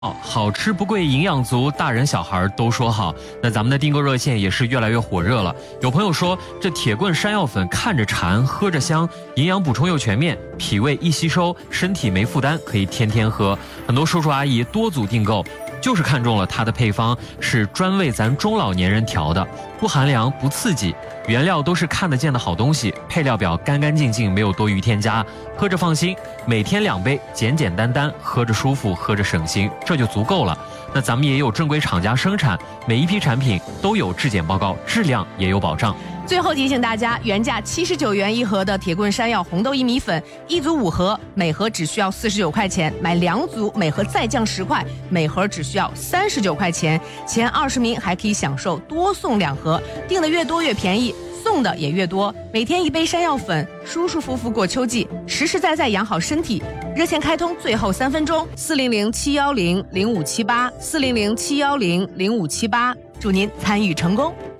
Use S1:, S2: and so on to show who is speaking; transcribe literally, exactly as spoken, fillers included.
S1: 好，好吃不贵，营养足，大人小孩都说好。那咱们的订购热线也是越来越火热了。有朋友说，这铁棍山药粉看着馋，喝着香，营养补充又全面，脾胃易吸收，身体没负担，可以天天喝。很多叔叔阿姨多组订购，就是看中了它的配方是专为咱中老年人调的，不寒凉不刺激，原料都是看得见的好东西，配料表干干净净，没有多余添加，喝着放心。每天两杯，简简单单，喝着舒服，喝着省心，这就足够了。那咱们也有正规厂家生产，每一批产品都有质检报告，质量也有保障。
S2: 最后提醒大家，原价七十九元一盒的铁棍山药红豆薏米粉，一组五盒，每盒只需要四十九块钱，买两组每盒再降十块，每盒只需要三十九块钱。前二十名还可以享受多送两盒，订的越多越便宜，送的也越多。每天一杯山药粉，舒舒服服过秋季，实实在在养好身体。热线开通最后三分钟，四零零七幺零零五七八，四零零七幺零零五七八，祝您参与成功。